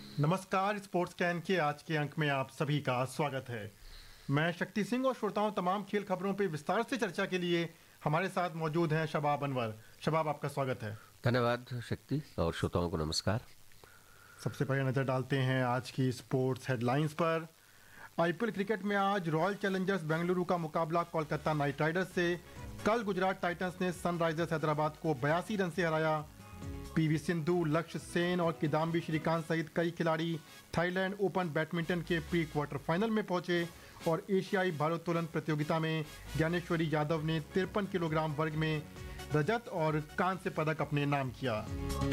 नमस्कार, sports can के आज के अंक में आप सभी का स्वागत है। मैं शक्ति सिंह और श्रोताओं तमाम खेल खबरों पर विस्तार से चर्चा के लिए हमारे साथ मौजूद हैं शबाब अनवर। शबाब, आपका स्वागत है। धन्यवाद शक्ति और श्रोताओं को नमस्कार। सबसे पहले नजर डालते हैं आज की स्पोर्ट्स हेडलाइंस पर। आईपीएल क्रिकेट में आज रॉयल चैलेंजर्स बेंगलुरु का मुकाबला कोलकाता नाइट राइडर्स से। कल गुजरात टाइटंस ने सनराइजर्स हैदराबाद को 82 रन से हराया। पीवी सिंधु, लक्ष्य सेन और किदाम्बी श्रीकांत सहित कई खिलाड़ी थाईलैंड ओपन बैडमिंटन के प्री क्वार्टर फाइनल में पहुंचे और एशियाई भारोत्तोलन प्रतियोगिता में ज्ञानेश्वरी यादव ने 53 किलोग्राम वर्ग में रजत और कांस्य पदक अपने नाम किया।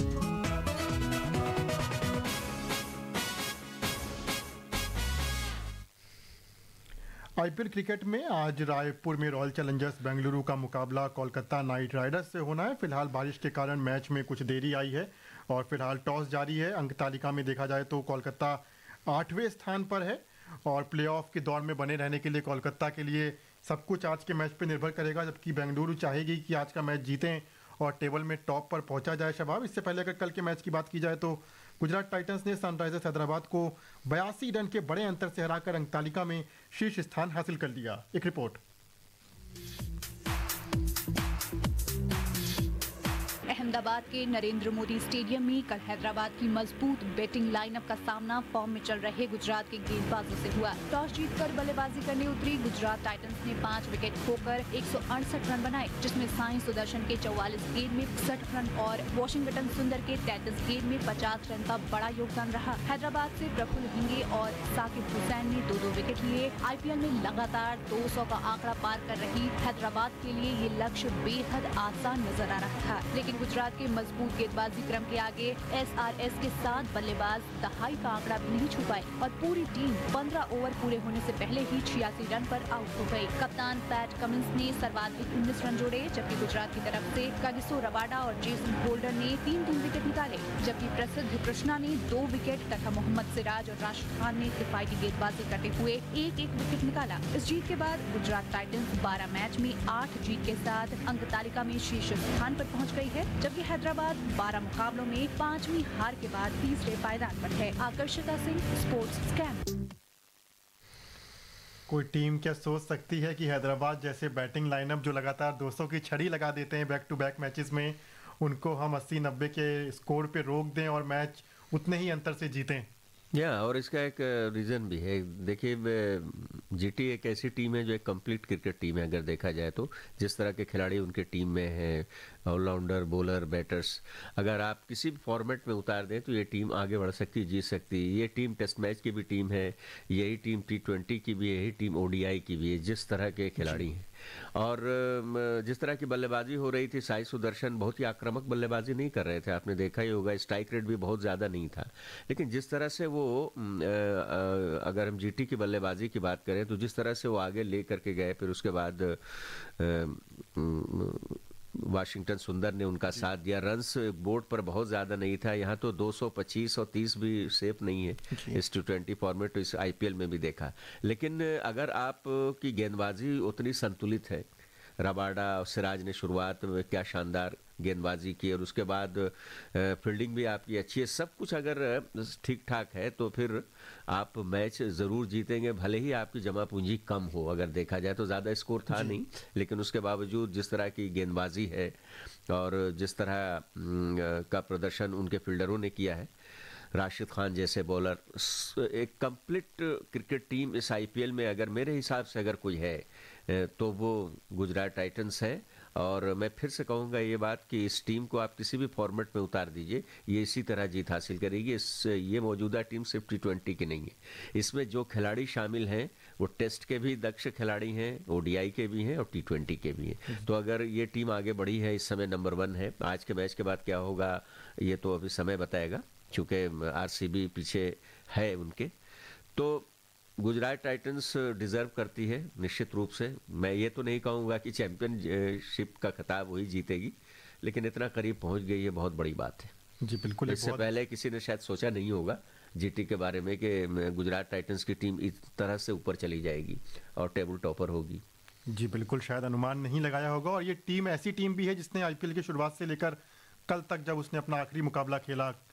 आईपीएल क्रिकेट में आज रायपुर में रॉयल चैलेंजर्स बेंगलुरु का मुकाबला कोलकाता नाइट राइडर्स से होना है। फिलहाल बारिश के कारण मैच में कुछ देरी आई है और फिलहाल टॉस जारी है। अंक तालिका में देखा जाए तो कोलकाता 8वें स्थान पर है और प्लेऑफ के दौर में बने रहने के लिए कोलकाता के लिए सब कुछ आज के मैच पर निर्भर करेगा, जबकि बेंगलुरु चाहेगी कि आज का मैच जीतें और टेबल में टॉप पर पहुंचा जाए। शबाब, इससे पहले अगर कल के मैच की बात की जाए तो गुजरात टाइटंस ने सनराइजर्स हैदराबाद को 82 रन के बड़े अंतर से हराकर अंक तालिका में शीर्ष स्थान हासिल कर लिया। एक रिपोर्ट। अहमदाबाद के नरेंद्र मोदी स्टेडियम में कल हैदराबाद की मजबूत बैटिंग लाइनअप का सामना फॉर्म में चल रहे गुजरात के गेंदबाजों से हुआ। टॉस जीतकर बल्लेबाजी करने उतरी गुजरात टाइटंस ने 5 विकेट खोकर 168 रन बनाए, जिसमें साई सुदर्शन के 44 गेंद में 61 रन और वॉशिंगटन सुंदर के 33 गेंद में 50 रन का बड़ा योगदान रहा। हैदराबाद से प्रफुल्ल हिंगे और साकिब हुसैन ने 2-2 विकेट लिए। आईपीएल में लगातार 200 का आंकड़ा पार कर रही हैदराबाद के लिए ये लक्ष्य बेहद आसान नजर आ रहा था, लेकिन गुजरात के मजबूत गेंदबाजी क्रम के आगे एसआरएस के साथ बल्लेबाज दहाई का आंकड़ा भी नहीं छू पाए और पूरी टीम 15 ओवर पूरे होने से पहले ही 86 रन पर आउट हो गई। कप्तान पैट कमिंस ने सर्वाधिक 19 रन जोड़े, जबकि गुजरात की तरफ से कागिसो रबाडा और जेसन होल्डर ने 3-3 विकेट निकाले, जबकि प्रसिद्ध कृष्णा ने 2 विकेट तथा मोहम्मद सिराज और राशिद खान ने किफायती गेंदबाजी करते हुए 1-1 विकेट निकाला। इस जीत के बाद गुजरात टाइटंस 12 मैच में 8 जीत के साथ अंक तालिका में शीर्ष स्थान पर पहुंच गई है, जबकि हैदराबाद 12 मुकाबलों में 5वीं हार के बाद तीसरे पायदान पर है। आकर्षिता सिंह, स्पोर्ट्स स्कैन। कोई टीम क्या सोच सकती है कि हैदराबाद जैसे बैटिंग लाइनअप जो लगातार 200 की छड़ी लगा देते हैं बैक टू बैक मैचेस में, उनको हम 80-90 के स्कोर पे रोक दें और मैच उतने ही अंतर से जीतें। और इसका एक रीज़न भी है। देखिए, जीटी एक ऐसी टीम है जो एक कंप्लीट क्रिकेट टीम है। अगर देखा जाए तो जिस तरह के खिलाड़ी उनके टीम में हैं, ऑलराउंडर, बॉलर, बैटर्स, अगर आप किसी भी फॉर्मेट में उतार दें तो ये टीम आगे बढ़ सकती, जीत सकती। ये टीम टेस्ट मैच की भी टीम है, यही टीम T20 की भी है, यही टीम ODI की भी है, जिस तरह के खिलाड़ी हैं। और जिस तरह की बल्लेबाजी हो रही थी, साई सुदर्शन बहुत ही आक्रामक बल्लेबाजी नहीं कर रहे थे, आपने देखा ही होगा। स्ट्राइक रेट भी बहुत ज़्यादा नहीं था, लेकिन जिस तरह से वो अगर हम जीटी की बल्लेबाजी की बात करें तो जिस तरह से वो आगे ले करके गए, फिर उसके बाद वाशिंगटन सुंदर ने उनका साथ दिया। रन्स बोर्ड पर बहुत ज़्यादा नहीं था, यहाँ तो 225 और 30 भी सेफ नहीं है इस T20 फॉर्मेट, तो इस आईपीएल में भी देखा। लेकिन अगर आप की गेंदबाजी उतनी संतुलित है, रबाडा और सिराज ने शुरुआत में क्या शानदार गेंदबाजी की और उसके बाद फील्डिंग भी आपकी अच्छी है, सब कुछ अगर ठीक ठाक है तो फिर आप मैच ज़रूर जीतेंगे, भले ही आपकी जमा पूंजी कम हो। अगर देखा जाए तो ज़्यादा स्कोर था नहीं, लेकिन उसके बावजूद जिस तरह की गेंदबाजी है और जिस तरह का प्रदर्शन उनके फील्डरों ने किया है, राशिद खान जैसे बॉलर, एक कंप्लीट क्रिकेट टीम इस आईपीएल में अगर मेरे हिसाब से अगर कोई है तो वो गुजरात टाइटंस है। और मैं फिर से कहूँगा ये बात कि इस टीम को आप किसी भी फॉर्मेट में उतार दीजिए, ये इसी तरह जीत हासिल करेगी। ये मौजूदा टीम सिर्फ T20 की नहीं है, इसमें जो खिलाड़ी शामिल हैं वो टेस्ट के भी दक्ष खिलाड़ी हैं, ODI के भी हैं और T20 के भी हैं। तो अगर ये टीम आगे बढ़ी है, इस समय नंबर 1 है। आज के मैच के बाद क्या होगा ये तो अभी समय बताएगा, चूँकि RCB पीछे है उनके। तो गुजरात टाइटंस डिज़र्व करती है निश्चित रूप से। मैं ये तो नहीं कहूँगा कि चैंपियनशिप का खिताब वही जीतेगी, लेकिन इतना करीब पहुँच गई है, बहुत बड़ी बात है। जी बिल्कुल। इससे पहले किसी ने शायद सोचा नहीं होगा जीटी के बारे में कि गुजरात टाइटंस की टीम इस तरह से ऊपर चली जाएगी और टेबल टॉपर होगी। जी बिल्कुल, शायद अनुमान नहीं लगाया होगा। और ये टीम ऐसी टीम भी है जिसने आईपीएल की शुरुआत से लेकर कल तक जब उसने अपना आखिरी मुकाबला खेला